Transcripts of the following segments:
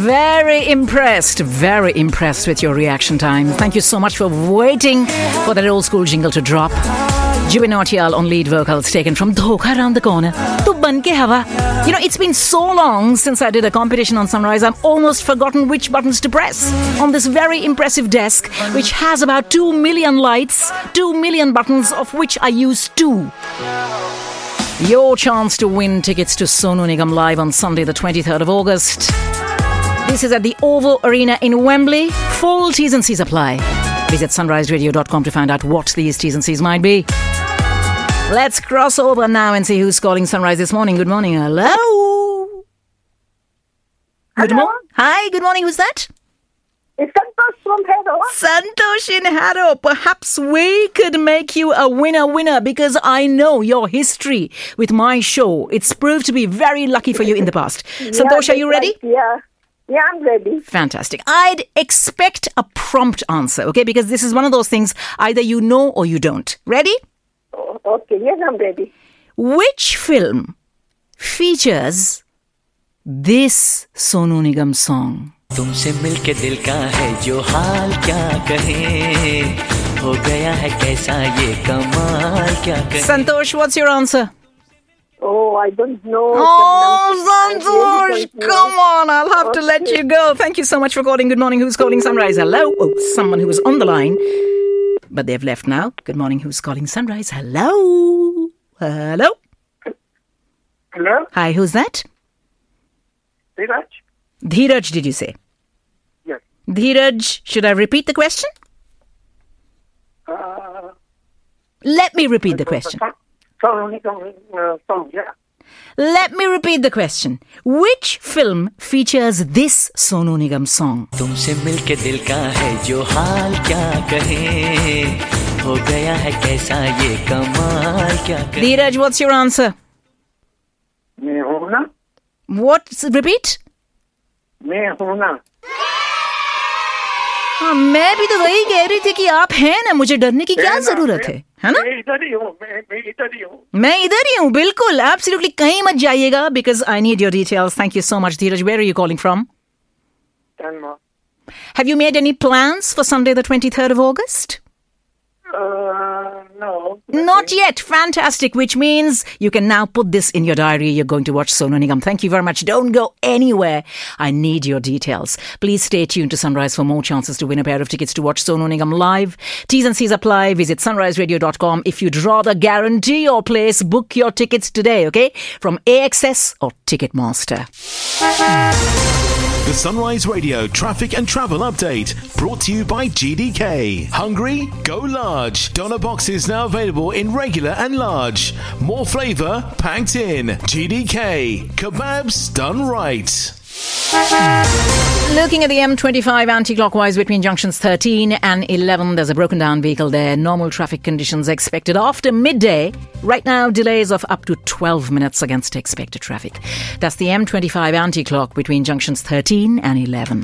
Very impressed with your reaction time. Thank you so much for waiting for that old school jingle to drop. Jubin Nautiyal on lead vocals taken from Dhokha Around the Corner. Tu Banke Hawa. You know, it's been so long since I did a competition on Sunrise, I've almost forgotten which buttons to press on this very impressive desk, which has about 2 million lights, 2 million buttons, of which I use 2. Your chance to win tickets to Sonu Nigam live on Sunday the 23rd of August. This is at the OVO Arena in Wembley. Full T's and C's apply. Visit sunriseradio.com to find out what these T's and C's might be. Let's cross over now and see who's calling Sunrise this morning. Good morning. Hello. Good morning. Hi, good morning. Who's that? It's Santosh from Harrow. Santosh in Harrow. Perhaps we could make you a winner because I know your history with my show. It's proved to be very lucky for you in the past. Santosh, are you ready? Right. Yeah, I'm ready. Fantastic. I'd expect a prompt answer, okay? Because this is one of those things either you know or you don't. Ready? Oh, okay, yes, I'm ready. Which film features this Sonu Nigam song? तुमसे मिलके दिल का है जो हाल क्या कहे हो गया है कैसा ये कमाल क्या कहे Santosh, what's your answer? Oh, I don't know. Oh, Santosh, come on, I'll have to let you go. Thank you so much for calling. Good morning, who's calling Sunrise? Hello. Oh, someone who was on the line, but they've left now. Good morning, who's calling Sunrise? Hello. Hello. Hello? Hi, who's that? Dheeraj? Dheeraj, did you say? Yes. Dheeraj, should I repeat the question? Let me repeat the question. Yeah. Let me repeat the question. Which film features this Sonu Nigam song? तुमसे मिलके दिल का है जो हाल क्या कहे हो गया है कैसा ये कमाल क्या कहे Dheeraj, what's your answer? मैं हूँ ना. What? Repeat? मैं हूँ ना. हाँ, मैं भी तो वही कह रही थी कि आप हैं ना, मुझे डरने की क्या जरूरत है ना? मैं इधर ही हूँ. मैं इधर ही हूँ. मैं इधर ही हूँ, बिल्कुल. Absolutely कहीं मत जाइएगा because I need your details. Thank you so much, Dheeraj. Where are you calling from? Denmark. Have you made any plans for Sunday the 23rd of August? No. Not yet. Fantastic. Which means you can now put this in your diary. You're going to watch Sonu Nigam. Thank you very much. Don't go anywhere. I need your details. Please stay tuned to Sunrise for more chances to win a pair of tickets to watch Sonu Nigam live. T's and C's apply. Visit sunriseradio.com. If you'd rather guarantee your place, book your tickets today, okay? From AXS or Ticketmaster. The Sunrise Radio Traffic and Travel Update, brought to you by GDK. Hungry? Go large. Doner boxes now available in regular and large. More flavour packed in. GDK. Kebabs done right. Looking at the M25 anti-clockwise between junctions 13 and 11, there's a broken down vehicle there. Normal traffic conditions expected after midday. Right now, delays of up to 12 minutes against expected traffic. That's the M25 anti-clock between junctions 13 and 11.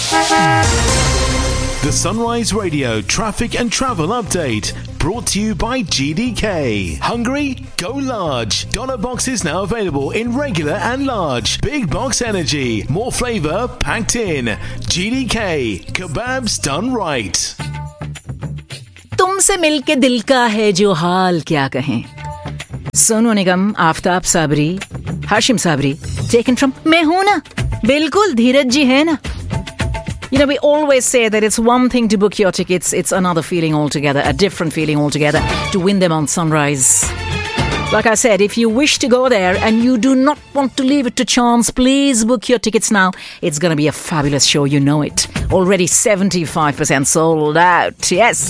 The Sunrise Radio Traffic and Travel Update, brought to you by GDK. Hungry? Go large. Doner boxes now available in regular and large. Big box energy. More flavour packed in. GDK. Kebabs done right. तुमसे मिलके दिल का है जो हाल क्या कहें. Sonu Nigam, Aftab Sabri, Hashim Sabri, taken from मैं हूं ना. बिल्कुल धीरज जी है ना. You know, we always say that it's one thing to book your tickets, it's another feeling altogether, a different feeling altogether, to win them on Sunrise. Like I said, if you wish to go there and you do not want to leave it to chance, please book your tickets now. It's going to be a fabulous show, you know it. Already 75% sold out. Yes.